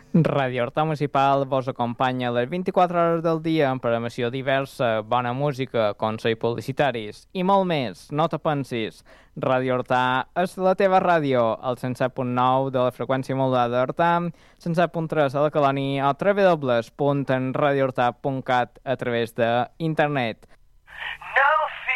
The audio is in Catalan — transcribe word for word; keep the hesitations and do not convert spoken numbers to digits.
Ràdio Horta Municipal vos acompanya les vint-i-quatre hores del dia amb programació diversa, bona música, consells publicitaris i molt més. No te pensis. Ràdio Horta és la teva ràdio, al cent set punt nou de la freqüència modulada d'Horta, cent set punt tres a la Colònia o w w w punt radio horta punt cat a través d'internet. No!